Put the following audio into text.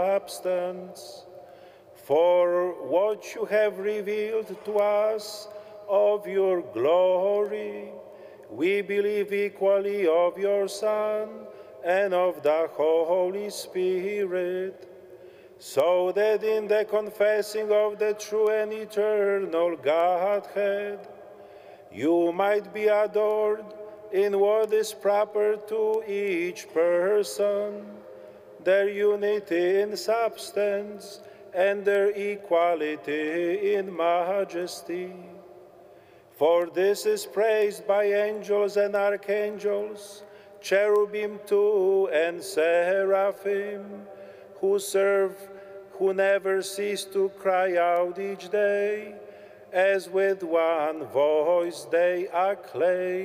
substance. For what you have revealed to us of your glory, we believe equally of your Son and of the Holy Spirit, so that in the confessing of the true and eternal Godhead, you might be adored in what is proper to each person, their unity in substance and their equality in majesty. For this is praised by angels and archangels, cherubim too and seraphim, who never cease to cry out each day, as with one voice they acclaim.